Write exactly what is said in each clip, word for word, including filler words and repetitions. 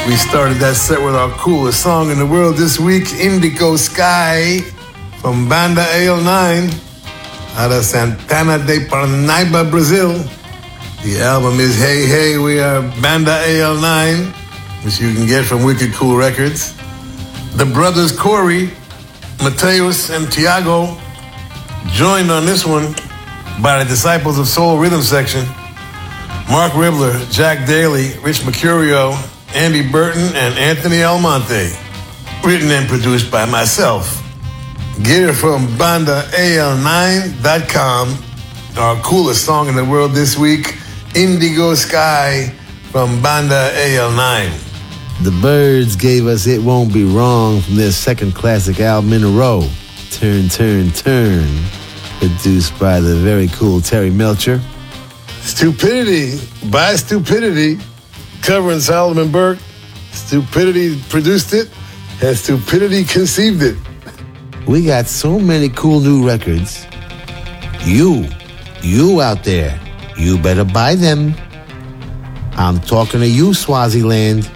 We started that set with our coolest song in the world this week, Indigo Sky, from Banda A L nine, out of Santana de Parnaíba, Brazil. The album is Hey Hey, We Are Banda A L nine, which you can get from Wicked Cool Records. The brothers Corey, Mateus, and Tiago joined on this one by the Disciples of Soul Rhythm Section, Mark Ribler, Jack Daly, Rich Mercurio, Andy Burton, and Anthony Almonte. Written and produced by myself. Get it from banda A L nine dot com. Our coolest song in the world this week, Indigo Sky from Banda A L nine. The Byrds gave us It Won't Be Wrong from their second classic album in a row, Turn, Turn, Turn, produced by the very cool Terry Melcher. Stupidity by Stupidity, covering Solomon Burke. Stupidity produced it, and Stupidity conceived it. We got so many cool new records. You, you out there, you better buy them. I'm talking to you, Swaziland.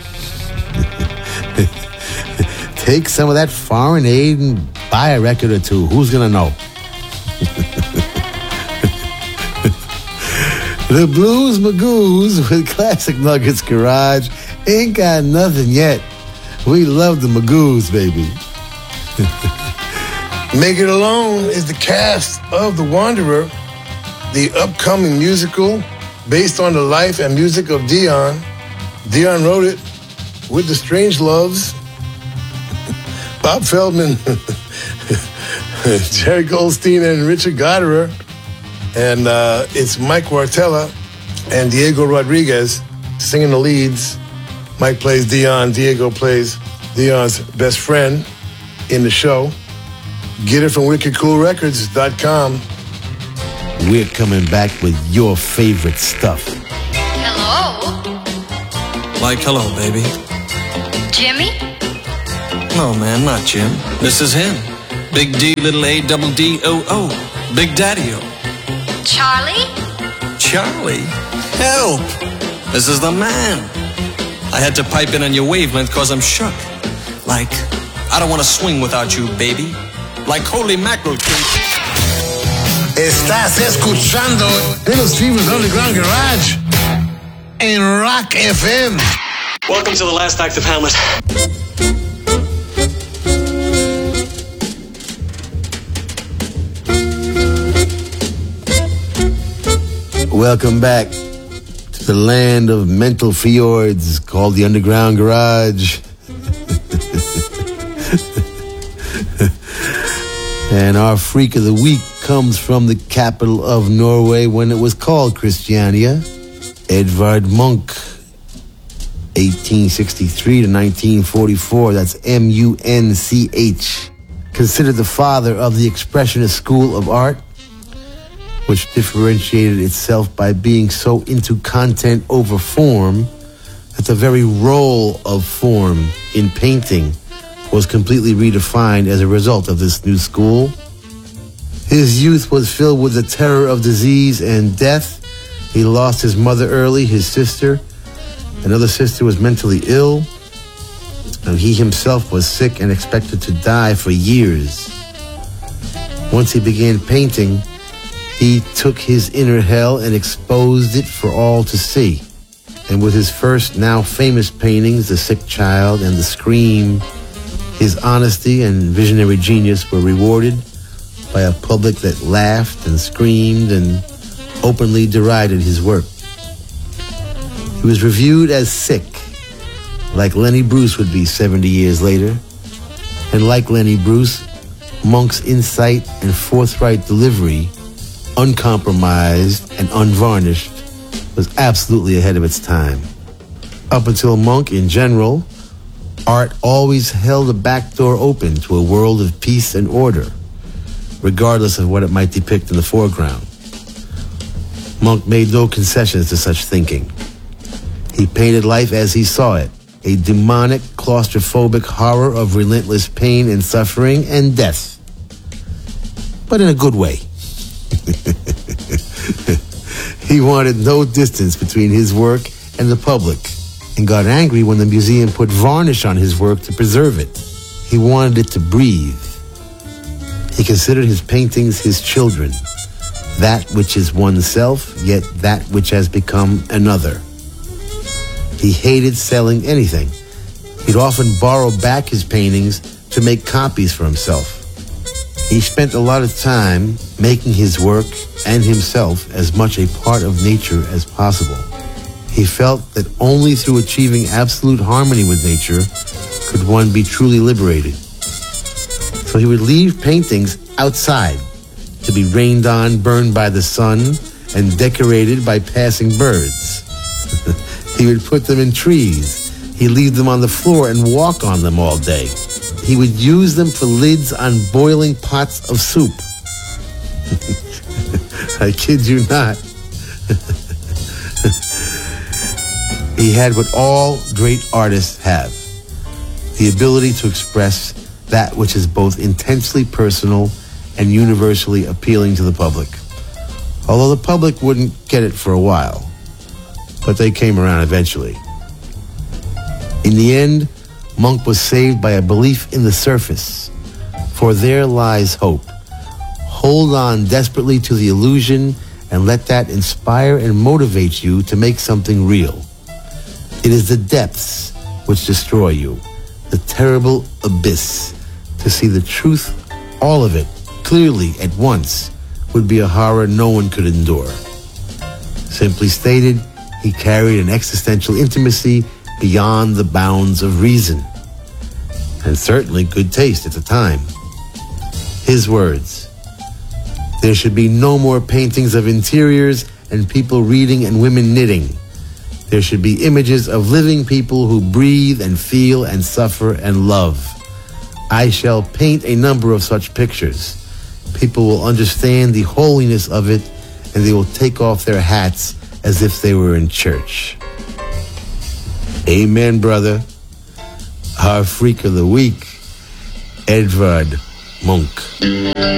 Take some of that foreign aid and buy a record or two. Who's gonna know? The Blues Magoos with Classic Nuggets Garage ain't got nothing yet. We love the Magoos, baby. Make It Alone is the cast of The Wanderer, the upcoming musical based on the life and music of Dion. Dion wrote it with the Strangeloves, Bob Feldman, Jerry Goldstein, and Richard Goddard. And uh, it's Mike Wartella and Diego Rodriguez singing the leads. Mike plays Dion, Diego plays Dion's best friend in the show. Get it from wicked cool records dot com. We're coming back with your favorite stuff. Hello? Like hello, baby. Jimmy? No, man, not Jim. This is him. Big D, little A, double D, O, O. Big Daddy-O. Charlie? Charlie? Help! This is the man. I had to pipe in on your wavelength cause I'm shook. Like, I don't want to swing without you, baby. Like holy mackerel. Estás escuchando Little Steven's Underground Garage en Rock F M. Welcome to the last act of Hamlet. Welcome back to the land of mental fjords called the Underground Garage. And our freak of the week comes from the capital of Norway when it was called Christiania, Edvard Munch, eighteen sixty-three to nineteen forty-four. That's M U N C H. Considered the father of the Expressionist school of art, which differentiated itself by being so into content over form that the very role of form in painting was completely redefined as a result of this new school. His youth was filled with the terror of disease and death. He lost his mother early, his sister. Another sister was mentally ill, and he himself was sick and expected to die for years. Once he began painting, he took his inner hell and exposed it for all to see. And with his first, now famous paintings, The Sick Child and The Scream, his honesty and visionary genius were rewarded by a public that laughed and screamed and openly derided his work. He was reviewed as sick, like Lenny Bruce would be seventy years later. And like Lenny Bruce, Munch's insight and forthright delivery, uncompromised and unvarnished, was absolutely ahead of its time. Up until Munch in general, art always held a back door open to a world of peace and order, regardless of what it might depict in the foreground. Munch made no concessions to such thinking. He painted life as he saw it, a demonic, claustrophobic horror of relentless pain and suffering and death, but in a good way. He wanted no distance between his work and the public. and got angry when the museum put varnish on his work to preserve it. He wanted it to breathe. He considered his paintings his children, that which is oneself, yet that which has become another. He hated selling anything. He'd often borrow back his paintings to make copies for himself. He spent a lot of time making his work and himself as much a part of nature as possible. He felt that only through achieving absolute harmony with nature could one be truly liberated. So he would leave paintings outside to be rained on, burned by the sun, and decorated by passing birds. He would put them in trees. He'd leave them on the floor and walk on them all day. He would use them for lids on boiling pots of soup. I kid you not. He had what all great artists have, the ability to express that which is both intensely personal and universally appealing to the public. Although the public wouldn't get it for a while, but they came around eventually. In the end, Munch was saved by a belief in the surface, for there lies hope. Hold on desperately to the illusion and let that inspire and motivate you to make something real. It is the depths which destroy you, the terrible abyss. To see the truth, all of it, clearly at once, would be a horror no one could endure. Simply stated, he carried an existential intimacy beyond the bounds of reason, and certainly good taste at the time. His words: "There should be no more paintings of interiors and people reading and women knitting. There should be images of living people who breathe and feel and suffer and love. I shall paint a number of such pictures. People will understand the holiness of it, and they will take off their hats as if they were in church." Amen, brother. Our Freak of the Week, Edvard Munch.